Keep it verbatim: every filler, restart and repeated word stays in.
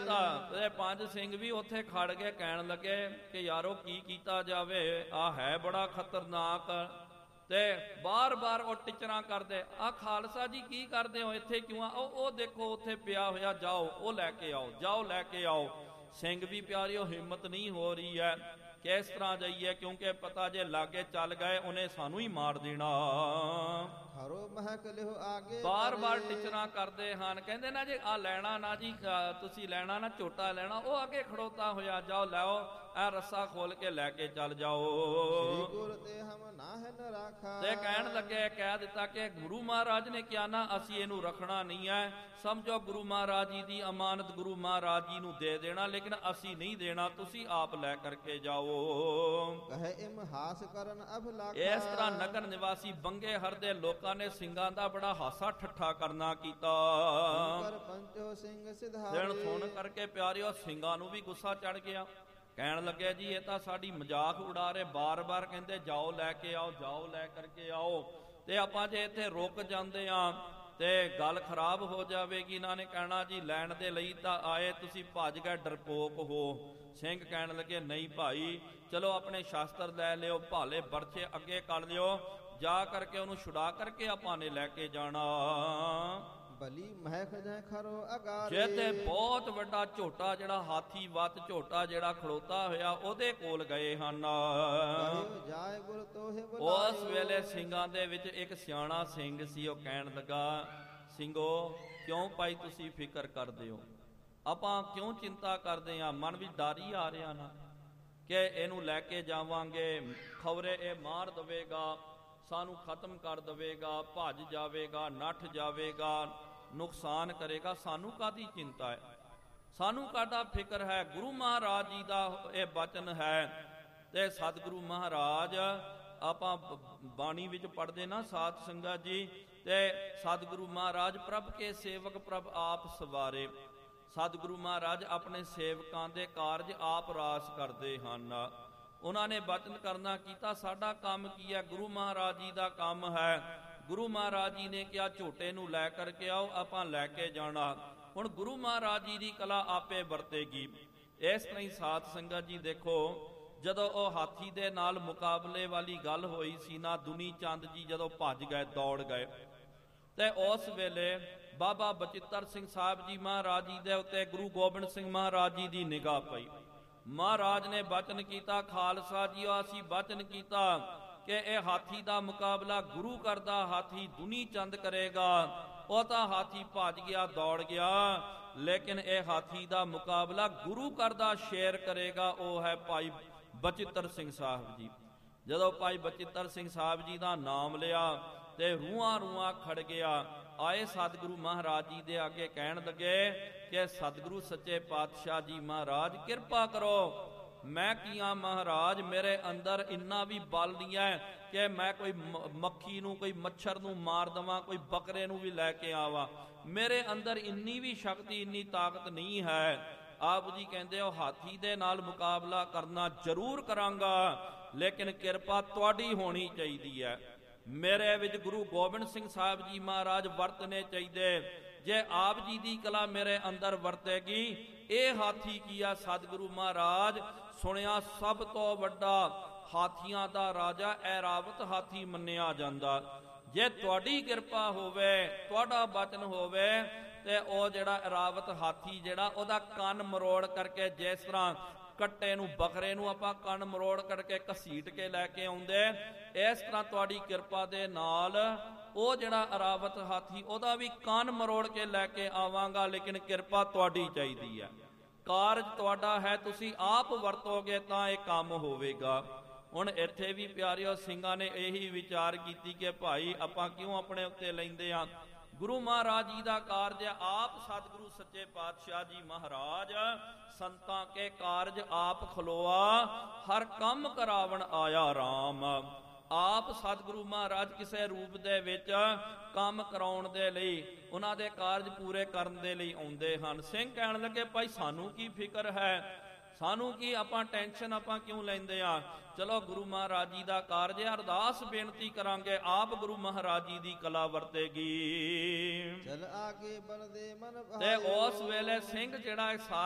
ਦਿੱਤਾ। ਤੇ ਪੰਜ ਸਿੰਘ ਵੀ ਉੱਥੇ ਖੜ ਕੇ ਕਹਿਣ ਲੱਗੇ ਕਿ ਯਾਰੋ ਕੀ ਕੀਤਾ ਜਾਵੇ, ਆ ਹੈ ਬੜਾ ਖਤਰਨਾਕ। ਤੇ ਬਾਰ-ਬਾਰ ਉਹ ਟਿਚਰਾਂ ਕਰਦੇ, ਆ ਖਾਲਸਾ ਜੀ ਕੀ ਕਰਦੇ ਹੋ ਇੱਥੇ ਕਿਉਂ ਆ, ਉਹ ਉਹ ਦੇਖੋ ਉੱਥੇ ਪਿਆ ਹੋਇਆ, ਜਾਓ ਉਹ ਲੈ ਕੇ ਆਓ, ਜਾਓ ਲੈ ਕੇ ਆਓ। ਸਿੰਘ ਵੀ ਪਿਆਰਿਓ ਹਿੰਮਤ ਨਹੀਂ ਹੋ ਰਹੀ ਹੈ, ਕਿਸ ਤਰ੍ਹਾਂ ਜਾਈਏ, ਕਿਉਂਕਿ ਪਤਾ ਜੇ ਲਾਗੇ ਚੱਲ ਗਏ ਉਹਨੇ ਸਾਨੂੰ ਹੀ ਮਾਰ ਦੇਣਾ। ਬਾਰ ਬਾਰ ਟਿਚਰਾਂ ਕਰਦੇ ਹਨ, ਕਹਿੰਦੇ ਨਾ ਜੇ ਆ ਲੈਣਾ ਨਾ ਜੀ, ਤੁਸੀਂ ਲੈਣਾ ਨਾ ਝੋਟਾ ਲੈਣਾ, ਉਹ ਅੱਗੇ ਖੜੋਤਾ ਹੋਇਆ, ਜਾਓ ਲਾਓ ਇਹ ਰੱਸਾ ਖੋਲ ਕੇ ਲੈ ਕੇ ਚੱਲ ਜਾਓ। ਤੇ ਕਹਿਣ ਲੱਗੇ, ਕਹਿ ਦਿੱਤਾ ਕਿ ਗੁਰੂ ਮਹਾਰਾਜ ਨੇ ਕਿਹਾ ਨਾ ਅਸੀਂ ਇਹਨੂੰ ਰੱਖਣਾ ਨਹੀਂ ਹੈ, ਸਮਝੋ ਗੁਰੂ ਮਹਾਰਾਜ ਜੀ ਦੀ ਅਮਾਨਤ ਗੁਰੂ ਮਹਾਰਾਜ ਜੀ ਨੂੰ ਦੇ ਦੇਣਾ, ਲੇਕਿਨ ਅਸੀਂ ਨਹੀਂ ਦੇਣਾ, ਤੁਸੀਂ ਆਪ ਲੈ ਕਰਕੇ ਜਾਓ। ਇਸ ਤਰ੍ਹਾਂ ਨਗਰ ਨਿਵਾਸੀ ਬੰਗੇ ਹਰ ਦੇ ਲੋਕਾਂ ਨੇ ਸਿੰਘਾਂ ਦਾ ਬੜਾ ਹਾਸਾ ਠੱਠਾ ਕਰਨਾ ਕੀਤਾ। ਦਿਨ ਸੁਣ ਕਰਕੇ ਪਿਆਰਿਓ ਸਿੰਘਾਂ ਨੂੰ ਵੀ ਗੁੱਸਾ ਚੜ ਗਿਆ, ਕਹਿਣ ਲੱਗੇ ਜੀ ਇਹ ਤਾਂ ਸਾਡੀ ਮਜ਼ਾਕ ਉਡਾ ਰਹੇ, ਬਾਰ-ਬਾਰ ਕਹਿੰਦੇ ਜਾਓ ਲੈ ਕੇ ਆਓ, ਜਾਓ ਲੈ ਕਰਕੇ ਆਓ, ਤੇ ਆਪਾਂ ਜੇ ਇੱਥੇ ਰੁਕ ਜਾਂਦੇ ਆ ਤੇ ਗੱਲ ਖਰਾਬ ਹੋ ਜਾਵੇਗੀ। ਇਹਨਾਂ ਨੇ ਕਹਿਣਾ ਜੀ ਲੈਣ ਦੇ ਲਈ ਤਾਂ ਆਏ, ਤੁਸੀਂ ਭੱਜ ਗਏ, ਡਰਪੋਕ ਹੋ। ਸਿੰਘ ਕਹਿਣ ਲੱਗੇ ਨਹੀਂ ਭਾਈ, ਚਲੋ ਆਪਣੇ ਸ਼ਾਸਤਰ ਲੈ ਲਿਓ, ਭਾਲੇ ਬਰਛੇ ਅੱਗੇ ਕਰ ਲਿਓ, ਜਾ ਕਰਕੇ ਉਹਨੂੰ ਛੁਡਾ ਕਰਕੇ ਆਪਾਂ ਨੇ ਲੈ ਕੇ ਜਾਣਾ। ਜੇ ਤੇ ਬਹੁਤ ਵੱਡਾ ਝੋਟਾ ਜਿਹੜਾ ਹਾਥੀ ਵੱਤ ਝੋਟਾ ਜਿਹੜਾ ਖਲੋਤਾ ਹੋਇਆ ਉਹਦੇ ਕੋਲ ਗਏ ਹਨ। ਉਸ ਵੇਲੇ ਸਿੰਘਾਂ ਦੇ ਵਿੱਚ ਇੱਕ ਸਿਆਣਾ ਸਿੰਘ ਸੀ, ਉਹ ਕਹਿਣ ਲੱਗਾ ਸਿੰਘੋ ਕਿਉਂ ਭਾਈ ਤੁਸੀਂ ਫਿਕਰ ਕਰਦੇ ਹੋ, ਆਪਾਂ ਕਿਉਂ ਚਿੰਤਾ ਕਰਦੇ ਹਾਂ, ਮਨ ਵਿੱਚ ਡਰ ਹੀ ਆ ਰਿਹਾ ਨਾ ਕਿ ਇਹਨੂੰ ਲੈ ਕੇ ਜਾਵਾਂਗੇ, ਖਬਰੇ ਇਹ ਮਾਰ ਦਵੇਗਾ, ਸਾਨੂੰ ਖਤਮ ਕਰ ਦਵੇਗਾ, ਭੱਜ ਜਾਵੇਗਾ, ਨੱਠ ਜਾਵੇਗਾ, ਨੁਕਸਾਨ ਕਰੇਗਾ, ਸਾਨੂੰ ਕਾਹਦੀ ਚਿੰਤਾ ਹੈ, ਸਾਨੂੰ ਕਾਹਦਾ ਫਿਕਰ ਹੈ। ਗੁਰੂ ਮਹਾਰਾਜ ਜੀ ਦਾ ਇਹ ਬਚਨ ਹੈ। ਤੇ ਸਤਿਗੁਰੂ ਮਹਾਰਾਜ ਆਪਾਂ ਬਾਣੀ ਵਿੱਚ ਪੜ੍ਹਦੇ ਨਾ ਸਾਧ ਸੰਗਤ ਜੀ, ਤੇ ਸਤਿਗੁਰੂ ਮਹਾਰਾਜ ਪ੍ਰਭ ਕੇ ਸੇਵਕ ਪ੍ਰਭ ਆਪ ਸਵਾਰੇ, ਸਤਿਗੁਰੂ ਮਹਾਰਾਜ ਆਪਣੇ ਸੇਵਕਾਂ ਦੇ ਕਾਰਜ ਆਪ ਰਾਸ ਕਰਦੇ ਹਨ। ਉਹਨਾਂ ਨੇ ਬਚਨ ਕਰਨਾ ਕੀਤਾ, ਸਾਡਾ ਕੰਮ ਕੀ ਹੈ, ਗੁਰੂ ਮਹਾਰਾਜ ਜੀ ਦਾ ਕੰਮ ਹੈ। ਗੁਰੂ ਮਹਾਰਾਜ ਜੀ ਨੇ ਕਿਹਾ ਝੋਟੇ ਨੂੰ ਲੈ ਕਰਕੇ ਆਓ, ਆਪਾਂ ਲੈ ਕੇ ਜਾਣਾ। ਹੁਣ ਗੁਰੂ ਮਹਾਰਾਜ ਜੀ ਦੀ ਕਲਾ ਆਪੇ ਵਰਤੇਗੀ। ਇਸ ਤਰ੍ਹਾਂ ਹੀ ਸਾਧ ਸੰਗਤ ਜੀ ਦੇਖੋ, ਜਦੋਂ ਉਹ ਹਾਥੀ ਦੇ ਨਾਲ ਮੁਕਾਬਲੇ ਵਾਲੀ ਗੱਲ ਹੋਈ ਸੀ ਨਾ, ਦੁਨੀ ਚੰਦ ਜੀ ਜਦੋਂ ਭੱਜ ਗਏ, ਦੌੜ ਗਏ, ਤੇ ਉਸ ਵੇਲੇ ਬਾਬਾ ਬਚਿੱਤਰ ਸਿੰਘ ਸਾਹਿਬ ਜੀ ਮਹਾਰਾਜ ਜੀ ਦੇ ਉੱਤੇ ਗੁਰੂ ਗੋਬਿੰਦ ਸਿੰਘ ਮਹਾਰਾਜ ਜੀ ਦੀ ਨਿਗਾਹ ਪਈ। ਮਹਾਰਾਜ ਨੇ ਬਚਨ ਕੀਤਾ, ਖਾਲਸਾ ਜੀ ਅਸੀਂ ਬਚਨ ਕੀਤਾ ਕਿ ਇਹ ਹਾਥੀ ਦਾ ਮੁਕਾਬਲਾ ਗੁਰੂ ਕਰਦਾ ਹਾਥੀ ਦੁਨੀ ਚੰਦ ਕਰੇਗਾ। ਉਹ ਤਾਂ ਹਾਥੀ ਭੱਜ ਗਿਆ, ਦੌੜ ਗਿਆ, ਲੇਕਿਨ ਇਹ ਹਾਥੀ ਦਾ ਮੁਕਾਬਲਾ ਗੁਰੂ ਕਰਦਾ ਸ਼ੇਰ ਕਰੇਗਾ, ਉਹ ਹੈ ਭਾਈ ਬਚਿੱਤਰ ਸਿੰਘ ਸਾਹਿਬ ਜੀ। ਜਦੋਂ ਭਾਈ ਬਚਿੱਤਰ ਸਿੰਘ ਸਾਹਿਬ ਜੀ ਦਾ ਨਾਮ ਲਿਆ ਤੇ ਰੂਹਾਂ ਰੂਹਾਂ ਖੜ ਗਿਆ। ਆਏ ਸਤਿਗੁਰੂ ਮਹਾਰਾਜ ਜੀ ਦੇ ਅੱਗੇ ਕਹਿਣ ਲੱਗੇ ਕਿ ਸਤਿਗੁਰੂ ਸੱਚੇ ਪਾਤਸ਼ਾਹ ਜੀ ਮਹਾਰਾਜ ਕਿਰਪਾ ਕਰੋ, ਮੈਂ ਕੀ ਆ ਮਹਾਰਾਜ, ਮੇਰੇ ਅੰਦਰ ਇੰਨਾ ਵੀ ਬਲ ਨਹੀਂ ਹੈ ਕਿ ਮੈਂ ਕੋਈ ਮੱਖੀ ਨੂੰ, ਕੋਈ ਮੱਛਰ ਨੂੰ ਮਾਰ ਦੇਵਾਂ, ਕੋਈ ਬੱਕਰੇ ਨੂੰ ਵੀ ਲੈ ਕੇ ਆਵਾਂ, ਮੇਰੇ ਅੰਦਰ ਇੰਨੀ ਵੀ ਸ਼ਕਤੀ, ਇੰਨੀ ਤਾਕਤ ਨਹੀਂ ਹੈ। ਆਪ ਜੀ ਕਹਿੰਦੇ ਹੋ ਹਾਥੀ ਦੇ ਨਾਲ ਮੁਕਾਬਲਾ ਕਰਨਾ ਜ਼ਰੂਰ ਕਰਾਂਗਾ, ਲੇਕਿਨ ਕਿਰਪਾ ਤੁਹਾਡੀ ਹੋਣੀ ਚਾਹੀਦੀ ਹੈ। ਮੇਰੇ ਵਿੱਚ ਗੁਰੂ ਗੋਬਿੰਦ ਸਿੰਘ ਸਾਹਿਬ ਜੀ ਮਹਾਰਾਜ ਵਰਤਨੇ ਚਾਹੀਦੇ। ਜੇ ਆਪ ਜੀ ਦੀ ਕਲਾ ਮੇਰੇ ਅੰਦਰ ਵਰਤੇਗੀ, ਇਹ ਹਾਥੀ ਕੀ ਆ, ਸਤਿਗੁਰੂ ਮਹਾਰਾਜ ਸੁਣਿਆ ਸਭ ਤੋਂ ਵੱਡਾ ਹਾਥੀਆਂ ਦਾ ਰਾਜਾ ਐਰਾਵਤ ਹਾਥੀ ਮੰਨਿਆ ਜਾਂਦਾ। ਜੇ ਤੁਹਾਡੀ ਕਿਰਪਾ ਹੋਵੇ, ਤੁਹਾਡਾ ਬਚਨ ਹੋਵੇ, ਤੇ ਉਹ ਜਿਹੜਾ ਐਰਾਵਤ ਹਾਥੀ ਜਿਹੜਾ ਉਹਦਾ ਕੰਨ ਮਰੋੜ ਕਰਕੇ, ਜਿਸ ਤਰ੍ਹਾਂ ਕੱਟੇ ਨੂੰ, ਬੱਕਰੇ ਨੂੰ ਆਪਾਂ ਕੰਨ ਮਰੋੜ ਕਰਕੇ ਘਸੀਟ ਕੇ ਲੈ ਕੇ ਆਉਂਦੇ, ਇਸ ਤਰ੍ਹਾਂ ਤੁਹਾਡੀ ਕਿਰਪਾ ਦੇ ਨਾਲ ਉਹ ਜਿਹੜਾ ਐਰਾਵਤ ਹਾਥੀ ਉਹਦਾ ਵੀ ਕੰਨ ਮਰੋੜ ਕੇ ਲੈ ਕੇ ਆਵਾਂਗਾ, ਲੇਕਿਨ ਕਿਰਪਾ ਤੁਹਾਡੀ ਚਾਹੀਦੀ ਹੈ। ਕਾਰਜ ਤੁਹਾਡਾ ਹੈ, ਤੁਸੀਂ ਆਪ ਵਰਤੋਗੇ ਤਾਂ ਇਹ ਕੰਮ ਹੋਵੇਗਾ। ਹੁਣ ਇੱਥੇ ਵੀ ਪਿਆਰਿਓ ਸਿੰਘਾਂ ਨੇ ਇਹੀ ਵਿਚਾਰ ਕੀਤੀ ਕਿ ਭਾਈ ਆਪਾਂ ਕਿਉਂ ਆਪਣੇ ਉੱਤੇ ਲੈਂਦੇ ਆ, ਗੁਰੂ ਮਹਾਰਾਜ ਜੀ ਦਾ ਕਾਰਜ ਆਪ ਸਤਿਗੁਰੂ ਸੱਚੇ ਪਾਤਸ਼ਾਹ ਜੀ ਮਹਾਰਾਜ ਸੰਤਾਂ ਕੇ ਕਾਰਜ ਆਪ ਖਲੋਆ, ਹਰ ਕੰਮ ਕਰਾਵਣ ਆਇਆ ਰਾਮ। ਆਪ ਸਤਿਗੁਰੂ ਮਹਾਰਾਜ ਕਿਸੇ ਰੂਪ ਦੇ ਵਿੱਚ ਕੰਮ ਕਰਾਉਣ ਦੇ ਲਈ, ਉਹਨਾਂ ਦੇ ਕਾਰਜ ਪੂਰੇ ਕਰਨ ਦੇ ਲਈ ਆਉਂਦੇ ਹਨ। ਸਿੰਘ ਕਹਿਣ ਲੱਗੇ ਭਾਈ ਸਾਨੂੰ ਕੀ ਫਿਕਰ ਹੈ, ਸਾਨੂੰ ਕੀ, ਆਪਾਂ ਟੈਨਸ਼ਨ ਆਪਾਂ ਕਿਉਂ ਲੈਂਦੇ ਆ, ਚਲੋ ਗੁਰੂ ਮਹਾਰਾਜ ਜੀ ਦਾ ਕਾਰਜ ਹੈ, ਅਰਦਾਸ ਬੇਨਤੀ ਕਰਾਂਗੇ, ਆਪ ਗੁਰੂ ਮਹਾਰਾਜ ਜੀ ਦੀ ਕਲਾ ਵਰਤੇਗੀ। ਤੇ ਉਸ ਵੇਲੇ ਸਿੰਘ ਜਿਹੜਾ